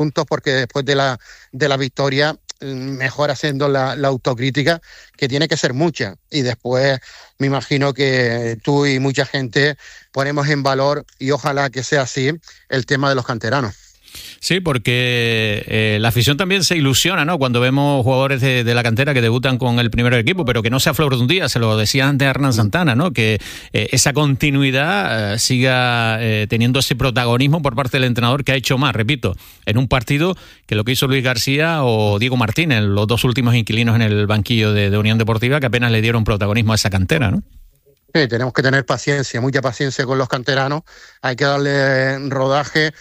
puntos, porque después de la victoria mejor haciendo la autocrítica, que tiene que ser mucha, y después me imagino que tú y mucha gente ponemos en valor, y ojalá que sea así, el tema de los canteranos. Sí, porque la afición también se ilusiona, ¿no?, cuando vemos jugadores de la cantera que debutan con el primer equipo, pero que no sea flor de un día. Se lo decía antes Hernán Santana, ¿no?, que esa continuidad siga teniendo ese protagonismo por parte del entrenador, que ha hecho más, repito, en un partido que lo que hizo Luis García o Diego Martínez, los dos últimos inquilinos en el banquillo de Unión Deportiva, que apenas le dieron protagonismo a esa cantera, ¿no? Sí, tenemos que tener paciencia, mucha paciencia con los canteranos. Hay que darle rodaje,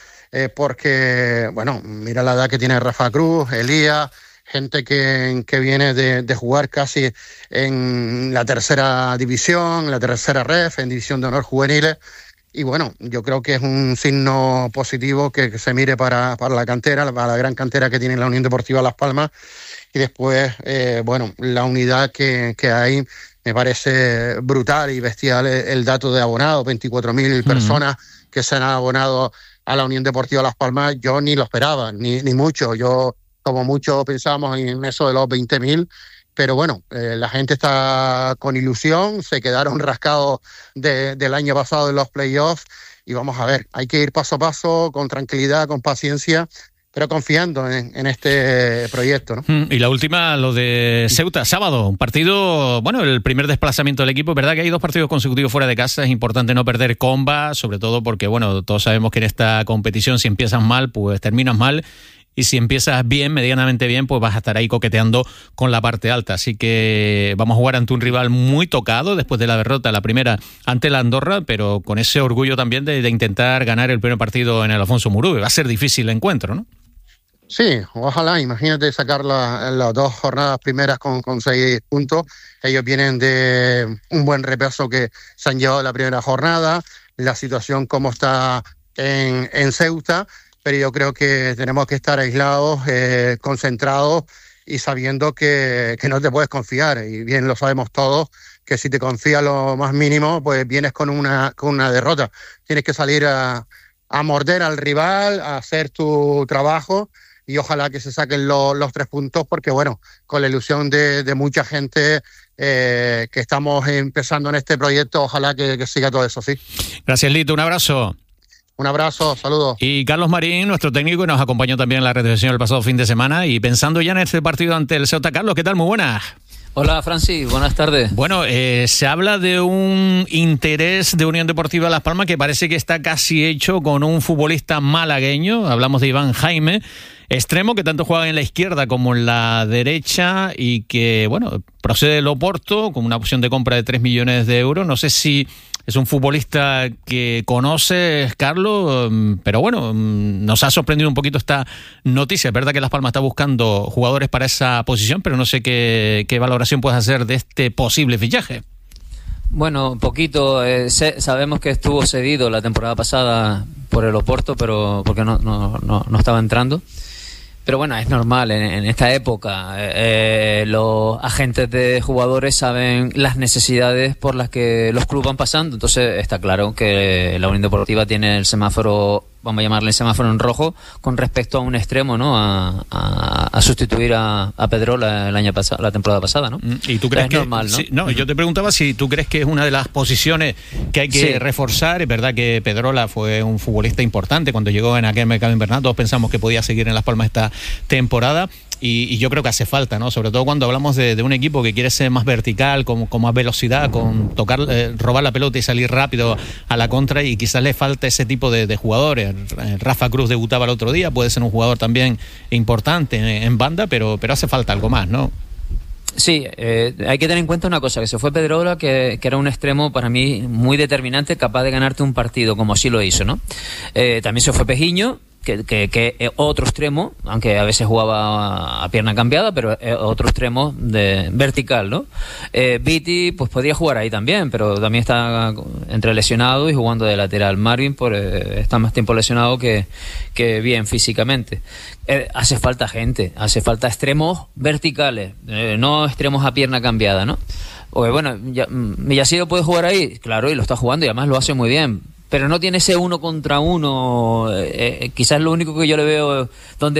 porque, bueno, mira la edad que tiene Rafa Cruz, Elías, gente que viene de jugar casi en la tercera división, la tercera ref, en división de honor juveniles. Y bueno, yo creo que es un signo positivo que se mire para la cantera, para la gran cantera que tiene la Unión Deportiva Las Palmas. Y después, bueno, la unidad que hay, me parece brutal y bestial el dato de abonados, 24.000 personas que se han abonado a la Unión Deportiva Las Palmas. Yo ni lo esperaba, ni mucho. Yo, como mucho, pensábamos en eso de los 20.000, pero bueno, la gente está con ilusión, se quedaron rascados del año pasado en los playoffs, y vamos a ver, hay que ir paso a paso, con tranquilidad, con paciencia, pero confiando en este proyecto, ¿no? Y la última, lo de Ceuta, sábado, un partido, bueno, el primer desplazamiento del equipo. Es verdad que hay 2 partidos consecutivos fuera de casa, es importante no perder comba, sobre todo porque, bueno, todos sabemos que en esta competición, si empiezas mal, pues terminas mal, y si empiezas bien, medianamente bien, pues vas a estar ahí coqueteando con la parte alta. Así que vamos a jugar ante un rival muy tocado después de la derrota, la primera ante la Andorra, pero con ese orgullo también de intentar ganar el primer partido en el Alfonso Murube. Va a ser difícil el encuentro, ¿no? Sí, ojalá, imagínate sacar las 2 jornadas primeras con 6 puntos. Ellos vienen de un buen repaso que se han llevado la primera jornada, la situación como está en Ceuta, pero yo creo que tenemos que estar aislados, concentrados, y sabiendo que no te puedes confiar, y bien lo sabemos todos, que si te confías lo más mínimo, pues vienes con una derrota. Tienes que salir a morder al rival, a hacer tu trabajo, y ojalá que se saquen los 3 puntos, porque bueno, con la ilusión de mucha gente que estamos empezando en este proyecto, ojalá que siga todo eso, sí. Gracias, Lito, un abrazo. Un abrazo, saludos. Y Carlos Marín, nuestro técnico, nos acompañó también en la retransmisión el pasado fin de semana, y pensando ya en este partido ante el Ceuta. Carlos, ¿qué tal? Muy buenas. Hola, Francis, buenas tardes. Bueno, se habla de un interés de Unión Deportiva Las Palmas que parece que está casi hecho con un futbolista malagueño. Hablamos de Iván Jaime, extremo, que tanto juega en la izquierda como en la derecha, y que, bueno, procede del Oporto con una opción de compra de 3 millones de euros. No sé si es un futbolista que conoces, Carlos, pero bueno, nos ha sorprendido un poquito esta noticia. Es verdad que Las Palmas está buscando jugadores para esa posición, pero no sé qué valoración puedes hacer de este posible fichaje. Bueno, un poquito. Sabemos que estuvo cedido la temporada pasada por el Oporto, pero porque no estaba entrando. Pero bueno, es normal, en esta época los agentes de jugadores saben las necesidades por las que los clubes van pasando. Entonces está claro que la Unión Deportiva tiene el semáforo, vamos a llamarle el semáforo en rojo, con respecto a un extremo, ¿no? A sustituir a Pedrola la temporada pasada, ¿no? ¿Y tú crees es que normal, ¿no? Sí, no, yo te preguntaba si tú crees que es una de las posiciones que hay que reforzar. Es verdad que Pedrola fue un futbolista importante cuando llegó en aquel mercado invernal. Todos pensamos que podía seguir en Las Palmas esta temporada. Y yo creo que hace falta, ¿no? Sobre todo cuando hablamos de un equipo que quiere ser más vertical, con más velocidad, con tocar, robar la pelota y salir rápido a la contra, y quizás le falta ese tipo de jugadores. Rafa Cruz debutaba el otro día, puede ser un jugador también importante en banda, pero hace falta algo más, ¿no? Sí, hay que tener en cuenta una cosa, que se fue Pedrola, que era un extremo para mí muy determinante, capaz de ganarte un partido, como así lo hizo, ¿no? También se fue Pejiño, que otro extremo, aunque a veces jugaba a pierna cambiada, pero otro extremo de vertical, ¿no? Viti pues podría jugar ahí también, pero también está entre lesionado y jugando de lateral. Marvin está más tiempo lesionado que bien físicamente. Hace falta gente, hace falta extremos verticales, no extremos a pierna cambiada, ¿no? Bueno, Millasido puede jugar ahí, claro, y lo está jugando, y además lo hace muy bien. pero no tiene ese uno contra uno. Quizás lo único que yo le veo donde